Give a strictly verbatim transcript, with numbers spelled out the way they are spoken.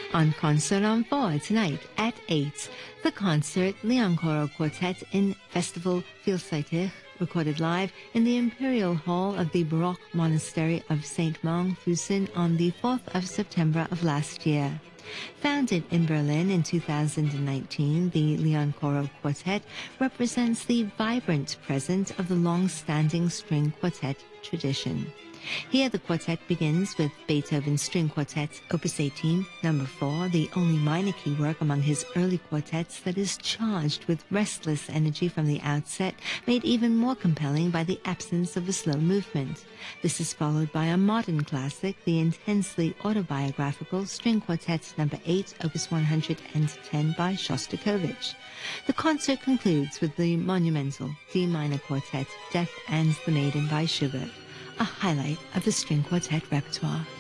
On Concert on four tonight at eight, the concert Leon Choral Quartet in Festival Vielseitiger, recorded live in the Imperial Hall of the Baroque Monastery of Saint Maung Fusen on the fourth of September of last year. Founded in Berlin in two thousand nineteen, the Leon Choral Quartet represents the vibrant presence of the long-standing string quartet tradition. Here the quartet begins with Beethoven's String Quartet, Opus eighteen, number four, the only minor key work among his early quartets that is charged with restless energy from the outset, made even more compelling by the absence of a slow movement. This is followed by a modern classic, the intensely autobiographical String Quartet number eight, Opus one hundred ten by Shostakovich. The concert concludes with the monumental D minor quartet, Death and the Maiden by Schubert, a highlight of the string quartet repertoire.